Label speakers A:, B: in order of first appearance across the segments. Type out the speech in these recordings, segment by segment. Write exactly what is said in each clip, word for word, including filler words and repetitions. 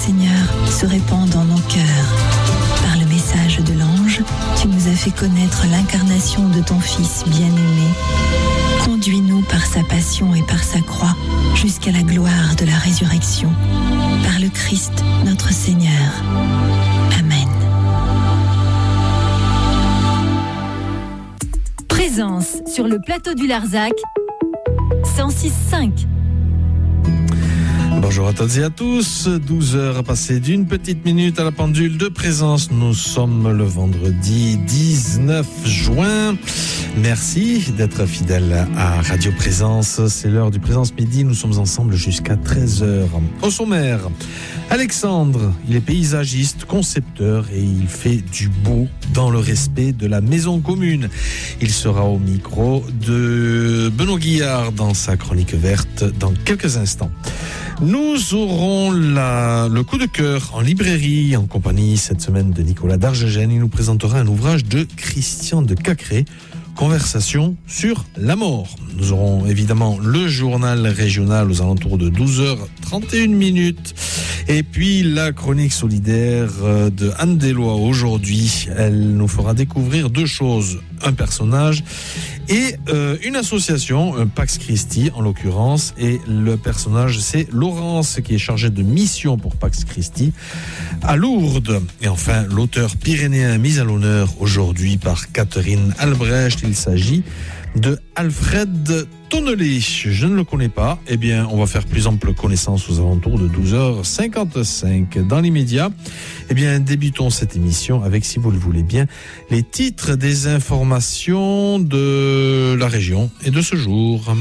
A: Seigneur, se répand dans nos cœurs. Par le message de l'ange, tu nous as fait connaître l'incarnation de ton Fils bien-aimé. Conduis-nous par sa passion et par sa croix jusqu'à la gloire de la résurrection. Par le Christ, notre Seigneur. Amen.
B: Présence sur le plateau du Larzac, cent six virgule cinq.
C: Bonjour à toutes et à tous, douze heures passées d'une petite minute à la pendule de Présence. Nous sommes le vendredi dix-neuf juin. Merci d'être fidèle à Radio Présence. C'est l'heure du Présence Midi. Nous sommes ensemble jusqu'à treize heures. Au sommaire, Alexandre, il est paysagiste, concepteur et il fait du beau dans le respect de la maison commune. Il sera au micro de Benoît Guillard dans sa chronique verte dans quelques instants. Nous aurons la, le coup de cœur en librairie en compagnie cette semaine de Nicolas Dargegène. Il nous présentera un ouvrage de Christian de Cacré, Conversation sur la mort. Nous aurons évidemment le journal régional aux alentours de douze heures trente et une minutes. Et puis la chronique solidaire de Anne Deslois aujourd'hui. Elle nous fera découvrir deux choses. Un personnage et euh, une association, un Pax Christi en l'occurrence. Et le personnage, c'est Laurence qui est chargée de mission pour Pax Christi à Lourdes. Et enfin, l'auteur pyrénéen mis à l'honneur aujourd'hui par Catherine Albrecht. Il s'agit de Alfred Tonnelet. Je ne le connais pas. Eh bien, on va faire plus ample connaissance aux alentours de douze heures cinquante-cinq. Dans l'immédiat, eh bien, débutons cette émission avec, si vous le voulez bien, les titres des informations de la région et de ce jour.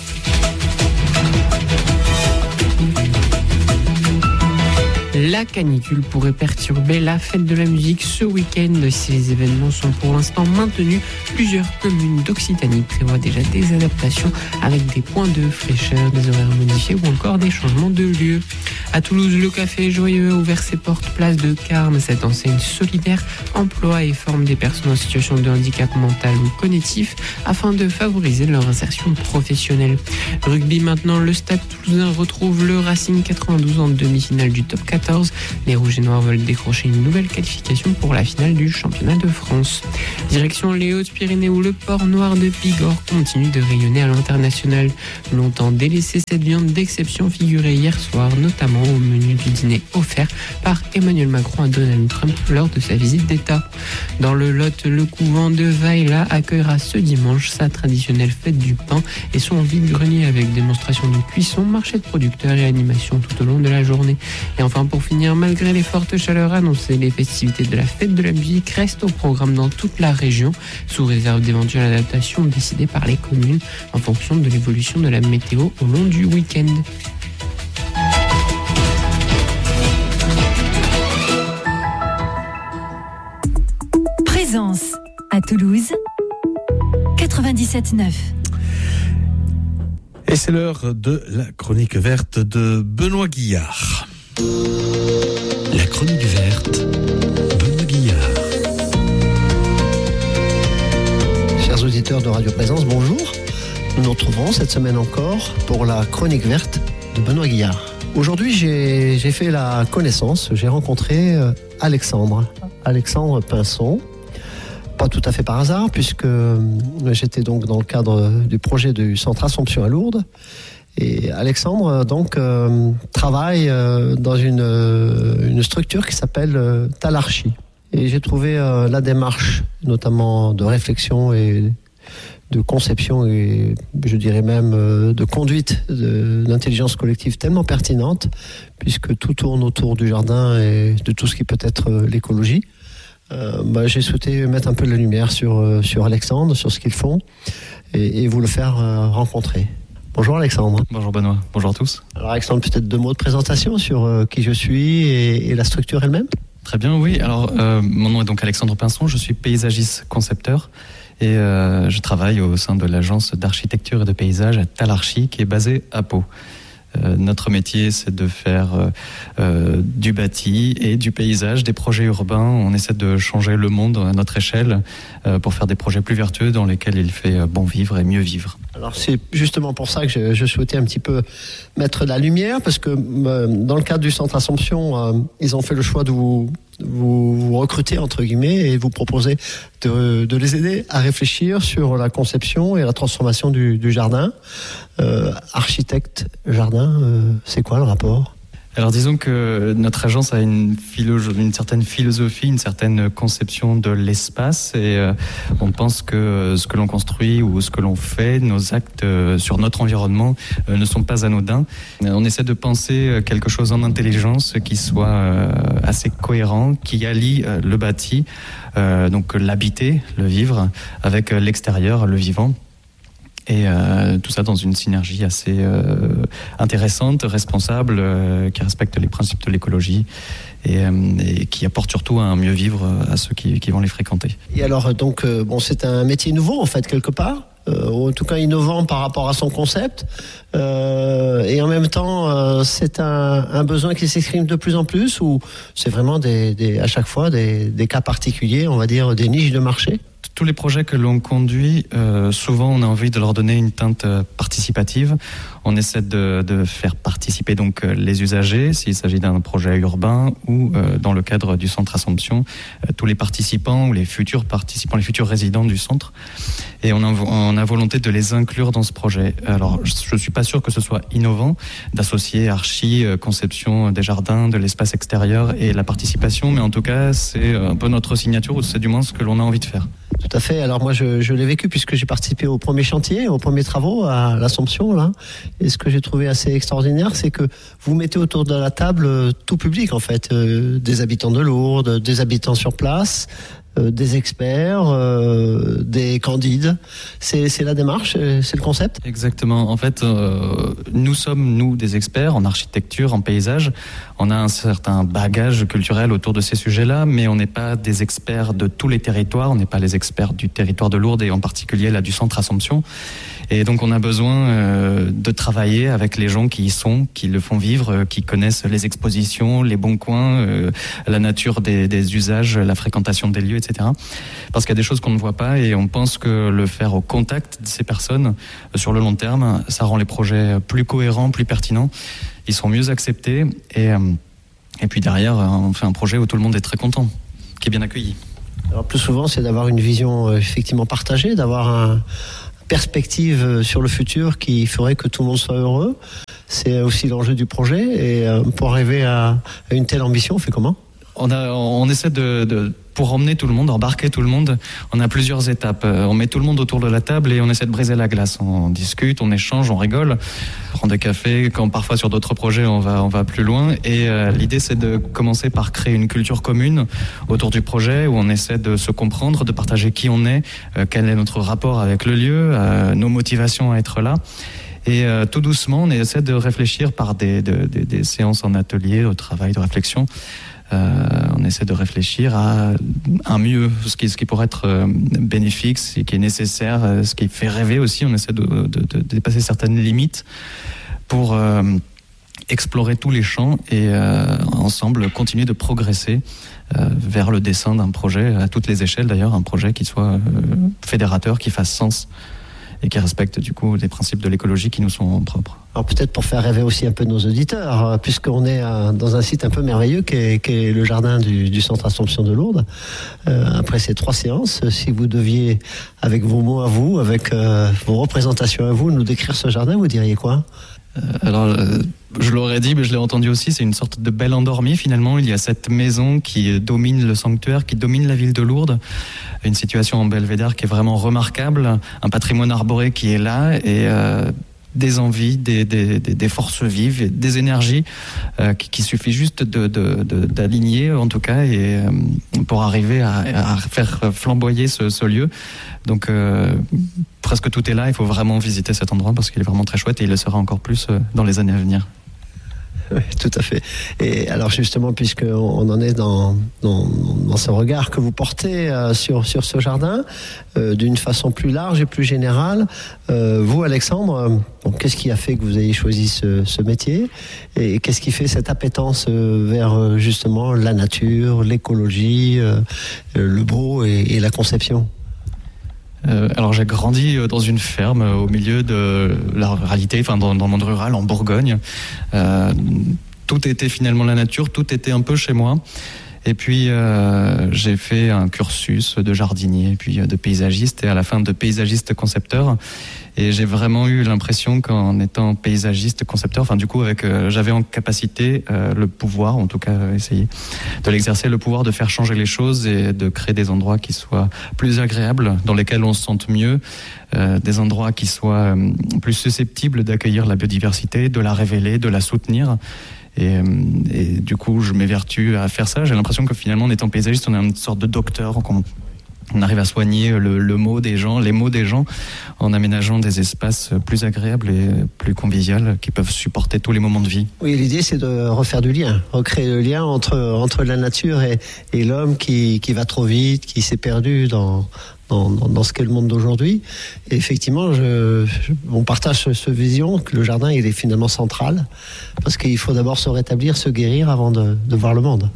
D: La canicule pourrait perturber la fête de la musique ce week-end. Si les événements sont pour l'instant maintenus, plusieurs communes d'Occitanie prévoient déjà des adaptations avec des points de fraîcheur, des horaires modifiés ou encore des changements de lieu. À Toulouse, le Café Joyeux a ouvert ses portes place de Carme. Cette enseigne solidaire emploie et forme des personnes en situation de handicap mental ou cognitif afin de favoriser leur insertion professionnelle. Rugby maintenant, le Stade Toulousain retrouve le Racing quatre-vingt-douze en demi-finale du top quatorze. Les Rouges et Noirs veulent décrocher une nouvelle qualification pour la finale du championnat de France. Direction les Hautes-Pyrénées où le porc noir de Bigorre continue de rayonner à l'international. Longtemps délaissé, cette viande d'exception figurait hier soir, notamment au menu du dîner offert par Emmanuel Macron à Donald Trump lors de sa visite d'État. Dans le Lot, le couvent de Vaila accueillera ce dimanche sa traditionnelle fête du pain et son vide-grenier avec démonstration de cuisson, marché de producteurs et animation tout au long de la journée. Et enfin, pour finir, malgré les fortes chaleurs annoncées, les festivités de la fête de la musique restent au programme dans toute la région, sous réserve d'éventuelles adaptations décidées par les communes en fonction de l'évolution de la météo au long du week-end.
B: Présence à Toulouse, quatre-vingt-dix-sept neuf.
C: Et c'est l'heure de la chronique verte de Benoît Guillard.
E: La chronique verte, Benoît Guillard.
F: Chers auditeurs de Radio Présence, bonjour. Nous nous retrouvons cette semaine encore pour la chronique verte de Benoît Guillard. Aujourd'hui, j'ai, j'ai fait la connaissance, j'ai rencontré euh, Alexandre, Alexandre Pinson. Pas tout à fait par hasard, puisque euh, j'étais donc dans le cadre du projet du Centre Assomption à Lourdes. Et Alexandre donc euh, travaille euh, dans une, euh, une structure qui s'appelle euh, Talarchi. Et j'ai trouvé euh, la démarche, notamment de réflexion et de conception et je dirais même euh, de conduite de, d'intelligence collective tellement pertinente, puisque tout tourne autour du jardin et de tout ce qui peut être euh, l'écologie. Euh, bah, j'ai souhaité mettre un peu de la lumière sur, euh, sur Alexandre, sur ce qu'ils font et, et vous le faire euh, rencontrer. Bonjour Alexandre.
G: Bonjour Benoît, bonjour à tous.
F: Alors Alexandre, peut-être deux mots de présentation sur euh, qui je suis et, et la structure elle-même.
G: Très bien, oui. Alors, euh, mon nom est donc Alexandre Pinson, je suis paysagiste concepteur et euh, je travaille au sein de l'agence d'architecture et de paysage à Talarchi qui est basée à Pau. Euh, notre métier, c'est de faire euh, euh, du bâti et du paysage, des projets urbains. On essaie de changer le monde à notre échelle euh, pour faire des projets plus vertueux dans lesquels il fait bon vivre et mieux vivre.
F: Alors c'est justement pour ça que je, je souhaitais un petit peu mettre de la lumière, parce que euh, dans le cadre du Centre Assomption, euh, ils ont fait le choix de vous, vous, vous recruter, entre guillemets, et vous proposer de, de les aider à réfléchir sur la conception et la transformation du, du jardin. Euh, architecte jardin, euh, c'est quoi le rapport ?
G: Alors disons que notre agence a une, philo- une certaine philosophie, une certaine conception de l'espace, et euh, on pense que ce que l'on construit ou ce que l'on fait, nos actes euh, sur notre environnement euh, ne sont pas anodins. On essaie de penser quelque chose en intelligence qui soit euh, assez cohérent, qui allie euh, le bâti, euh, donc l'habiter, le vivre, avec l'extérieur, le vivant. Et euh, tout ça dans une synergie assez euh, intéressante, responsable, euh, qui respecte les principes de l'écologie et, euh, et qui apporte surtout un mieux vivre à ceux qui, qui vont les fréquenter.
F: Et alors, donc, euh, bon, c'est un métier nouveau, en fait, quelque part, euh, en tout cas innovant par rapport à son concept, euh, et en même temps, euh, c'est un, un besoin qui s'exprime de plus en plus, ou c'est vraiment des, des, à chaque fois des, des cas particuliers, on va dire, des niches de marché ?
G: Tous les projets que l'on conduit, euh, souvent on a envie de leur donner une teinte euh, participative. On essaie de, de faire participer donc euh, les usagers, s'il s'agit d'un projet urbain, ou euh, dans le cadre du Centre Assomption, euh, tous les participants ou les futurs participants, les futurs résidents du centre. Et on a, on a volonté de les inclure dans ce projet. Alors je ne suis pas sûr que ce soit innovant d'associer archi, euh, conception des jardins, de l'espace extérieur et la participation, mais en tout cas c'est un peu notre signature, ou c'est du moins ce que l'on a envie de faire.
F: Tout à fait. Alors moi, je, je l'ai vécu puisque j'ai participé au premier chantier, aux premiers travaux à l'Assomption, là. Et ce que j'ai trouvé assez extraordinaire, c'est que vous mettez autour de la table tout public, en fait, euh, des habitants de Lourdes, des habitants sur place, euh, des experts, euh, des candides. C'est, c'est la démarche, c'est le concept ?
G: Exactement. En fait, euh, nous sommes, nous, des experts en architecture, en paysage. On a un certain bagage culturel autour de ces sujets-là, mais on n'est pas des experts de tous les territoires. On n'est pas les experts du territoire de Lourdes et en particulier là du Centre Assomption. Et donc on a besoin euh, de travailler avec les gens qui y sont, qui le font vivre, euh, qui connaissent les expositions, les bons coins, euh, la nature des, des usages, la fréquentation des lieux, et cetera. Parce qu'il y a des choses qu'on ne voit pas et on pense que le faire au contact de ces personnes, euh, sur le long terme, ça rend les projets plus cohérents, plus pertinents. Ils sont mieux acceptés et, euh, et puis derrière, on fait un projet où tout le monde est très content, qui est bien accueilli.
F: Alors plus souvent, c'est d'avoir une vision euh, effectivement partagée, d'avoir un perspective sur le futur qui ferait que tout le monde soit heureux. C'est aussi l'enjeu du projet. Et euh, pour arriver à, à une telle ambition, on fait comment ?
G: On, a, on essaie de, de, pour emmener tout le monde, embarquer tout le monde, on a plusieurs étapes. On met tout le monde autour de la table et on essaie de briser la glace. On discute, on échange, on rigole, on prend des cafés. Quand parfois sur d'autres projets, on va, on va plus loin. Et euh, l'idée, c'est de commencer par créer une culture commune autour du projet où on essaie de se comprendre, de partager qui on est, euh, quel est notre rapport avec le lieu, euh, nos motivations à être là. Et euh, tout doucement, on essaie de réfléchir par des, de, des, des séances en atelier, au travail de réflexion. Euh, on essaie de réfléchir à un mieux, ce qui, ce qui pourrait être euh, bénéfique, ce qui est nécessaire, euh, ce qui fait rêver aussi. On essaie de, de, de dépasser certaines limites pour euh, explorer tous les champs et euh, ensemble continuer de progresser euh, vers le dessin d'un projet, à toutes les échelles d'ailleurs, un projet qui soit euh, fédérateur, qui fasse sens et qui respecte du coup les principes de l'écologie qui nous sont propres.
F: Alors peut-être pour faire rêver aussi un peu nos auditeurs, puisqu'on est dans un site un peu merveilleux qui est, qui est le jardin du, du Centre Assomption de Lourdes. Euh, après ces trois séances, si vous deviez, avec vos mots à vous, avec euh, vos représentations à vous, nous décrire ce jardin, vous diriez quoi ?
G: euh, Alors, euh, je l'aurais dit, mais je l'ai entendu aussi, c'est une sorte de belle endormie finalement. Il y a cette maison qui domine le sanctuaire, qui domine la ville de Lourdes. Une situation en belvédère qui est vraiment remarquable, un patrimoine arboré qui est là et euh, des envies, des, des, des, des forces vives, des énergies euh, qui, qui suffit juste de, de, de, d'aligner en tout cas et euh, pour arriver à, à faire flamboyer ce, ce lieu. Donc euh, presque tout est là, il faut vraiment visiter cet endroit parce qu'il est vraiment très chouette et il le sera encore plus euh, dans les années à venir.
F: Oui, tout à fait. Et alors justement, puisqu'on en est dans, dans, dans ce regard que vous portez euh, sur, sur ce jardin, euh, d'une façon plus large et plus générale, euh, vous Alexandre, euh, bon, qu'est-ce qui a fait que vous ayez choisi ce, ce métier et qu'est-ce qui fait cette appétence euh, vers euh, justement la nature, l'écologie, euh, le beau et, et la conception?
G: Euh, alors j'ai grandi dans une ferme au milieu de la ruralité, enfin dans, dans le monde rural en Bourgogne. Euh, tout était finalement la nature, tout était un peu chez moi. Et puis euh, j'ai fait un cursus de jardinier, puis de paysagiste, et à la fin de paysagiste concepteur. Et j'ai vraiment eu l'impression qu'en étant paysagiste concepteur, enfin du coup avec, euh, j'avais en capacité euh, le pouvoir, en tout cas euh, essayer de l'exercer, le pouvoir de faire changer les choses et de créer des endroits qui soient plus agréables, dans lesquels on se sente mieux, euh, des endroits qui soient euh, plus susceptibles d'accueillir la biodiversité, de la révéler, de la soutenir. Et, et du coup, je m'évertue à faire ça. J'ai l'impression que finalement, en étant paysagiste, on est une sorte de docteur. On, on arrive à soigner le, le mot des gens, les mots des gens, en aménageant des espaces plus agréables et plus conviviaux qui peuvent supporter tous les moments de vie.
F: Oui, l'idée, c'est de refaire du lien, recréer le lien entre, entre la nature et, et l'homme qui, qui va trop vite, qui s'est perdu dans... Dans, dans, dans ce qu'est le monde d'aujourd'hui. Et effectivement, je, je, on partage ce, ce vision que le jardin, il est finalement central, parce qu'il faut d'abord se rétablir, se guérir avant de, de voir le monde.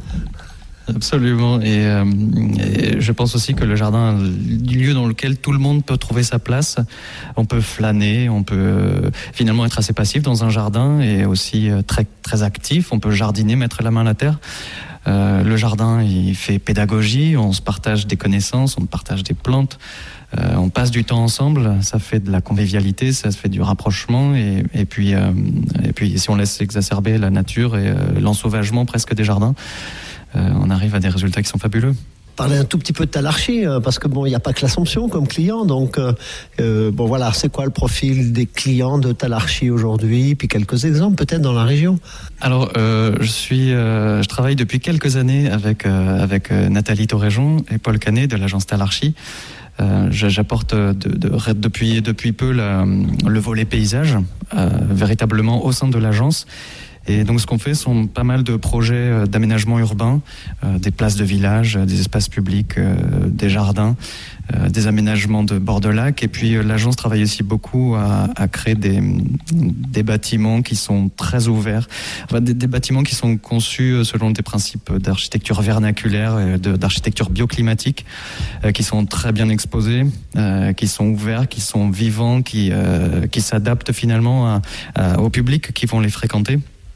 G: Absolument. Et, euh, et je pense aussi que le jardin, du lieu dans lequel tout le monde peut trouver sa place, on peut flâner, on peut euh, finalement être assez passif dans un jardin et aussi euh, très, très actif. On peut jardiner, mettre la main à la terre. Euh, le jardin, il fait pédagogie, on se partage des connaissances, on partage des plantes, euh, on passe du temps ensemble, ça fait de la convivialité, ça fait du rapprochement, et, et, puis, euh, et puis si on laisse exacerber la nature et euh, l'ensauvagement presque des jardins, euh, on arrive à des résultats qui sont fabuleux.
F: Parler un tout petit peu de Talarchi, parce que bon, il n'y a pas que l'Assomption comme client, donc euh, euh, bon voilà, c'est quoi le profil des clients de Talarchi aujourd'hui, puis quelques exemples peut-être dans la région.
G: Alors, euh, je suis, euh, je travaille depuis quelques années avec euh, avec euh, Nathalie Torréjon et Paul Canet de l'agence Talarchi. Euh, j'apporte de, de, depuis depuis peu la, le volet paysage euh, véritablement au sein de l'agence. Et donc ce qu'on fait sont pas mal de projets d'aménagement urbain, euh, des places de village, des espaces publics, euh, des jardins, euh, des aménagements de bord de lac. Et puis euh, l'agence travaille aussi beaucoup à, à créer des, des bâtiments qui sont très ouverts, enfin, des, des bâtiments qui sont conçus selon des principes d'architecture vernaculaire, et de, d'architecture bioclimatique, euh, qui sont très bien exposés, euh, qui sont ouverts, qui sont vivants, qui, euh, qui s'adaptent finalement à, à, au public qui vont les fréquenter.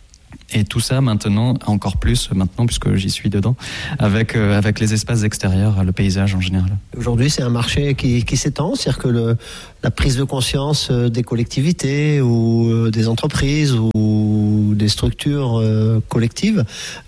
G: Et tout ça maintenant, encore plus maintenant, puisque j'y suis dedans, avec, euh, avec les espaces extérieurs, le paysage en général.
F: Aujourd'hui, c'est un marché qui, qui s'étend, c'est-à-dire que le, la prise de conscience des collectivités ou des entreprises ou des structures euh, collectives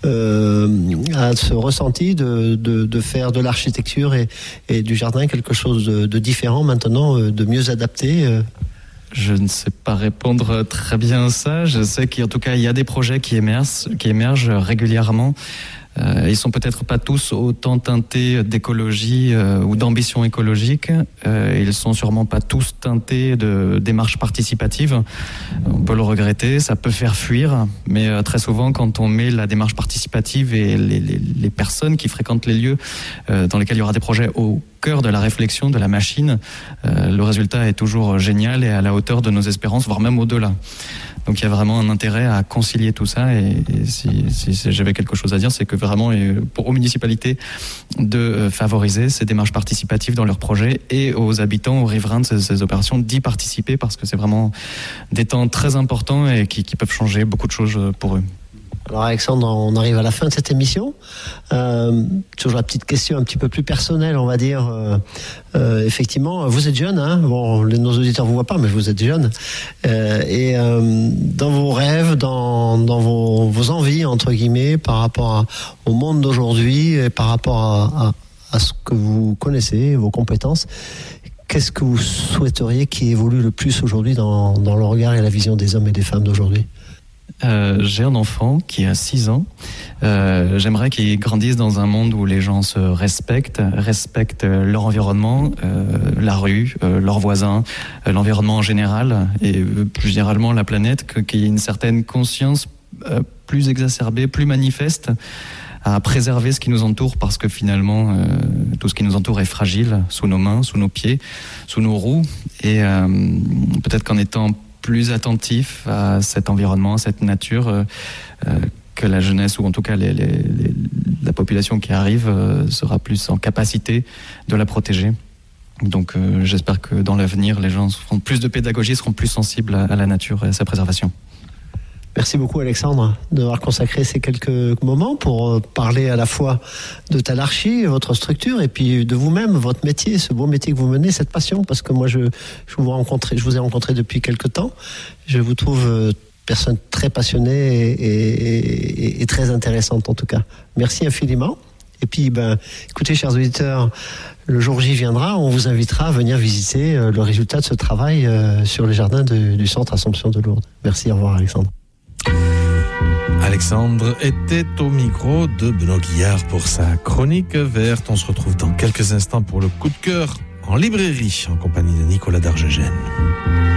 F: euh, a ce ressenti de, de, de faire de l'architecture et, et du jardin quelque chose de, de différent maintenant, de mieux adapté. Euh.
G: Je ne sais pas répondre très bien à ça. Je sais qu'en tout cas, il y a des projets qui émergent, qui émergent régulièrement. Euh, ils sont peut-être pas tous autant teintés d'écologie euh, ou d'ambition écologique. Euh, ils sont sûrement pas tous teintés de démarches participatives. On peut le regretter, ça peut faire fuir, mais euh, très souvent, quand on met la démarche participative et les, les, les personnes qui fréquentent les lieux euh, dans lesquels il y aura des projets au cœur de la réflexion, de la machine, euh, le résultat est toujours génial et à la hauteur de nos espérances, voire même au-delà. Donc il y a vraiment un intérêt à concilier tout ça, et, et si, si, si j'avais quelque chose à dire, c'est que vraiment pour aux municipalités de favoriser ces démarches participatives dans leurs projets, et aux habitants, aux riverains de ces, ces opérations d'y participer, parce que c'est vraiment des temps très importants et qui, qui peuvent changer beaucoup de choses pour eux.
F: Alors Alexandre, on arrive à la fin de cette émission. Euh, toujours la petite question un petit peu plus personnelle, on va dire. Euh, euh, effectivement, vous êtes jeune, hein, bon, les, nos auditeurs vous voient pas, mais vous êtes jeune. Euh, et euh, dans vos rêves, dans, dans vos, vos envies entre guillemets, par rapport à, au monde d'aujourd'hui, et par rapport à, à, à ce que vous connaissez, vos compétences, qu'est-ce que vous souhaiteriez qui évolue le plus aujourd'hui dans, dans le regard et la vision des hommes et des femmes d'aujourd'hui?
G: Euh, j'ai un enfant qui a six ans. Euh, j'aimerais qu'il grandisse dans un monde où les gens se respectent, respectent leur environnement, euh, la rue, euh, leurs voisins, euh, l'environnement en général, et euh, plus généralement la planète, qu'il y ait une certaine conscience euh, plus exacerbée, plus manifeste, à préserver ce qui nous entoure, parce que finalement, euh, tout ce qui nous entoure est fragile, sous nos mains, sous nos pieds, sous nos roues. Et euh, peut-être qu'en étant plus attentif à cet environnement, à cette nature, euh, euh, que la jeunesse, ou en tout cas les, les, les, la population qui arrive, euh, sera plus en capacité de la protéger. Donc euh, j'espère que dans l'avenir, les gens feront plus de pédagogie, seront plus sensibles à, à la nature et à sa préservation.
F: Merci beaucoup Alexandre d'avoir consacré ces quelques moments pour parler à la fois de Talarchi, votre structure, et puis de vous-même, votre métier, ce beau métier que vous menez, cette passion, parce que moi je, je, vous, rencontré, je vous ai rencontré depuis quelques temps, je vous trouve personne très passionnée et, et, et, et très intéressante en tout cas. Merci infiniment. Et puis, ben, écoutez, chers auditeurs, le jour J viendra, on vous invitera à venir visiter le résultat de ce travail sur les jardins de, du centre Assomption de Lourdes. Merci, au revoir Alexandre.
C: Alexandre était au micro de Benoît Guillard pour sa chronique verte. On se retrouve dans quelques instants pour le coup de cœur en librairie en compagnie de Nicolas Dargegène.